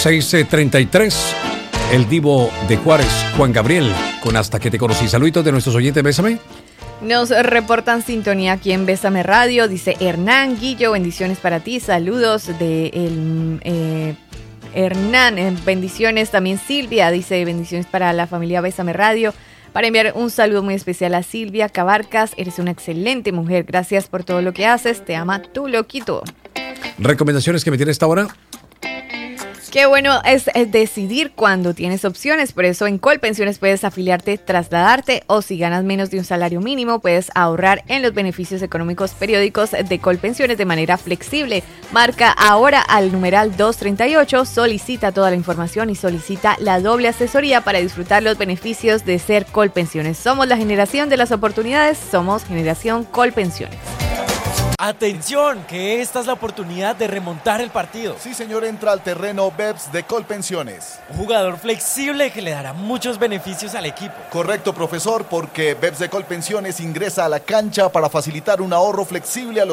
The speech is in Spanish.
6:33. El divo de Juárez, Juan Gabriel, con Hasta que te conocí. Saluditos de nuestros oyentes, Bésame. Nos reportan sintonía aquí en Bésame Radio. Dice Hernán Guillo, bendiciones para ti. Saludos de Hernán, bendiciones. También Silvia dice bendiciones para la familia Bésame Radio. Para enviar un saludo muy especial a Silvia Cabarcas. Eres una excelente mujer. Gracias por todo lo que haces. Te ama tu loquito. ¿Recomendaciones que me tiene esta hora? Qué bueno es decidir cuando tienes opciones. Por eso en Colpensiones puedes afiliarte, trasladarte, o si ganas menos de un salario mínimo puedes ahorrar en los beneficios económicos periódicos de Colpensiones de manera flexible. Marca ahora al numeral 238, solicita toda la información y solicita la doble asesoría para disfrutar los beneficios de ser Colpensiones. Somos la generación de las oportunidades, somos Generación Colpensiones. ¡Atención! Que esta es la oportunidad de remontar el partido. Sí, señor, entra al terreno BEPS de Colpensiones. Un jugador flexible que le dará muchos beneficios al equipo. Correcto, profesor, porque BEPS de Colpensiones ingresa a la cancha para facilitar un ahorro flexible a los